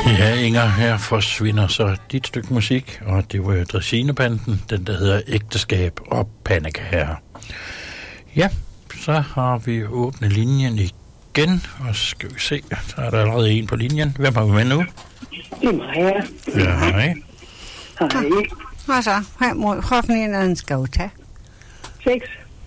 Ja, Inger, her forsvinder så dit stykke musik, og det var jo Dræsinebanden, den der hedder Ægteskab og Pandekager. Ja, så har vi åbnet linjen igen, og skal vi se, så er der allerede en på linjen. Hvem har vi med nu? Det er mig. Ja, hej. Hej. Og så, hvorfor en skal vi tage? 6.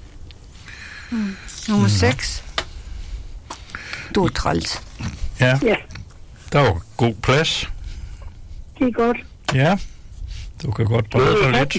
Nummer 6. Du er træls. Ja, Ja, der var god plads. det er godt. Ja, du kan godt brede dig lidt.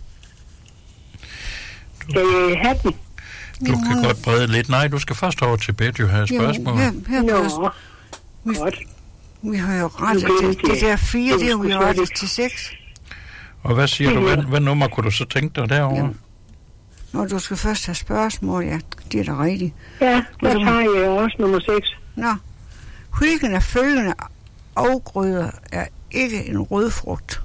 Skal jeg have den? Du kan godt brede lidt. Nej, du skal først over til bed, jo have spørgsmål. Nå, godt. Vi har jo rettet til det der 4, det har vi jo rettet til 6. Og hvad siger du? Hvad nummer kunne du så tænke dig derovre? Når du skal først have spørgsmål, ja, det er da rigtigt. Ja, der tager jeg også nummer 6. Nå, hvilken af følgende afgrøder er ikke en rødfrugt?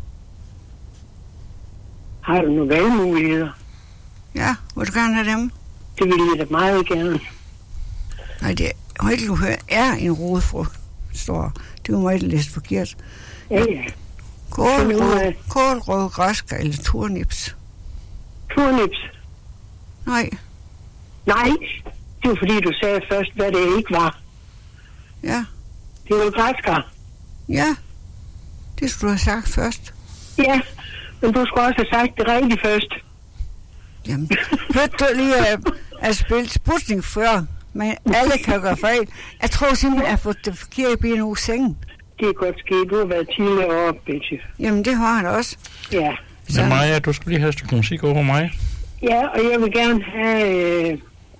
Har du nogle valgmuligheder? Ja, vil du gerne have dem? Det vil jeg da meget gerne. Nej, det er ikke, du hører, er en rødfrugt, står. Det var mig, der læste forkert. Ja, ja. Kålrød, græsker eller turnips? Turnips? Nej. Nej, det var fordi, du sagde først, hvad det ikke var. Ja. Det var græskar. Ja, det skulle du have sagt først. Ja, men du skulle også have sagt det rigtigt først. Jamen, hørte du lige at spille sputning før, men alle kan gøre fejl. Jeg tror simpelthen, at jeg har fået det forkert i bilen uge sengen. Det er godt sket. Du har været tidligere oppe, Betty. Jamen, det har han også. Ja. Så Maja, du skulle lige have et stykke musik over mig. Ja, og jeg vil gerne have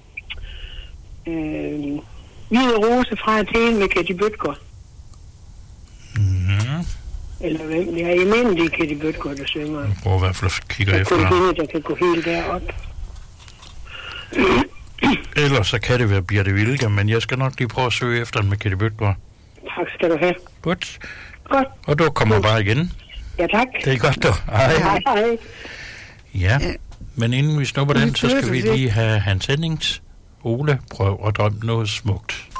Hvide Rose fra Athen med Katy Bøtger. Mhm. Eller hvem? Ja, jeg mener, det er Katy Bøtger, der synger. Jeg prøver i hvert fald at kigge efter. Så kunne hende, der kan gå helt derop. Ellers så kan det være Birte Wilke, men jeg skal nok lige prøve at søge efter den med Katy Bøtger. Tak skal du have. Godt. Godt. Og du kommer bare igen. Ja, tak. Det er godt, du. Hej. Hej, hej. Ja, men inden vi snupper den, så skal vi lige have Hans Hennings. Ole, prøv at drømme noget smukt.